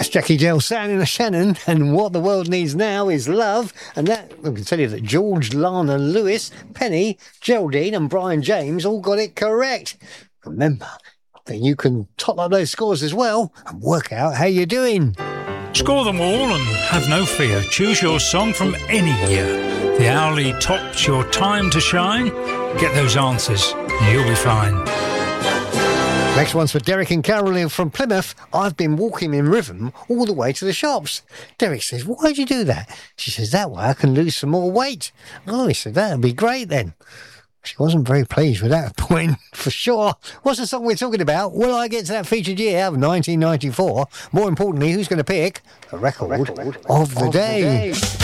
That's Jackie Jill, Shannon, and what the world needs now is love. And that, I can tell you that George, Lana, Lewis, Penny, Geraldine and Brian James all got it correct. Remember that you can top up those scores as well and work out how you're doing. Score them all and have no fear. Choose your song from any year. The Owlie tops your time to shine. Get those answers and you'll be fine. Next one's for Derek and Carolyn from Plymouth. I've been walking in rhythm all the way to the shops. Derek says, why'd you do that? She says, that way I can lose some more weight. Oh, he said, that'd be great then. She wasn't very pleased with that point, for sure. What's the song we're talking about? Will I get to that featured year of 1994? More importantly, who's going to pick the record of the day?